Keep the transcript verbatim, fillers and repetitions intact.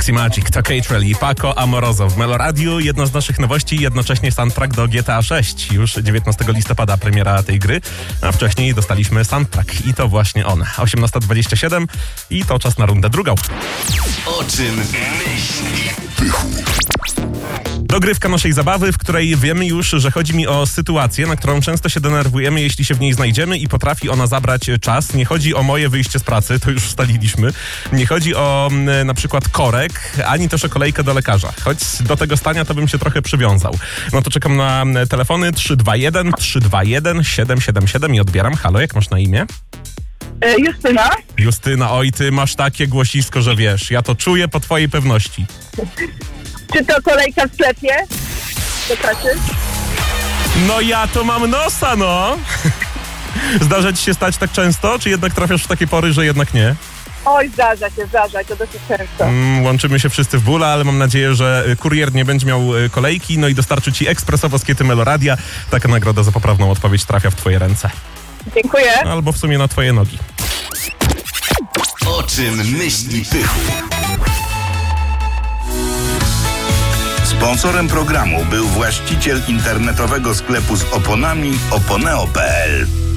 Sexy Magic to Catrell i Paco Amoroso w Meloradiu. Jedna z naszych nowości, jednocześnie soundtrack do G T A sześć. Już dziewiętnastego listopada premiera tej gry, a wcześniej dostaliśmy soundtrack i to właśnie on. osiemnasta dwadzieścia siedem i to czas na rundę drugą. O czym myśli Pychu? Dogrywka naszej zabawy, w której wiemy już, że chodzi mi o sytuację, na którą często się denerwujemy, jeśli się w niej znajdziemy i potrafi ona zabrać czas. Nie chodzi o moje wyjście z pracy, to już ustaliliśmy. Nie chodzi o m, na przykład korek, ani też o kolejkę do lekarza. Choć do tego stania to bym się trochę przywiązał. No to czekam na m, telefony trzy dwa jeden, trzy dwa jeden, siedem siedem siedem i odbieram. Halo, jak masz na imię? E, Justyna. Justyna, oj ty masz takie głosisko, że wiesz, ja to czuję po twojej pewności. Czy to kolejka w sklepie do pracy? No ja to mam nosa, no! Zdarza ci się stać tak często, czy jednak trafiasz w takie pory, że jednak nie? Oj, zdarza się, zdarza, to dosyć często. Mm, łączymy się wszyscy w bóle, ale mam nadzieję, że kurier nie będzie miał kolejki, no i dostarczy ci ekspresowo z kiety Meloradia. Taka nagroda za poprawną odpowiedź trafia w twoje ręce. Dziękuję. Albo w sumie na twoje nogi. O czym myśli Pychu? Sponsorem programu był właściciel internetowego sklepu z oponami oponeo kropka pe el.